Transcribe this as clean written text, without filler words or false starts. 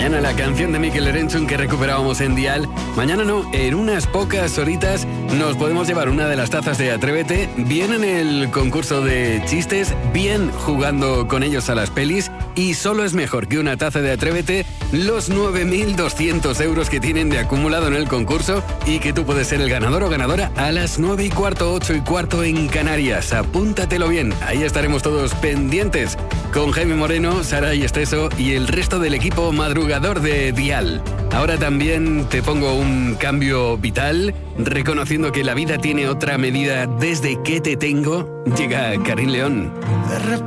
mañana la canción de Mikel Erenchun que recuperábamos en Dial. Mañana no, en unas pocas horitas nos podemos llevar una de las tazas de Atrévete, bien en el concurso de chistes, bien jugando con ellos a las pelis, y solo es mejor que una taza de Atrévete los 9.200 euros que tienen de acumulado en el concurso, y que tú puedes ser el ganador o ganadora a las 9:15, 8:15 en Canarias. Apúntatelo bien, ahí estaremos todos pendientes con Jaime Moreno, Sara y Esteso y el resto del equipo madrugador de Dial. Ahora también te pongo un cambio vital, reconociendo que la vida tiene otra medida. Desde que te tengo, llega Karin León. De repente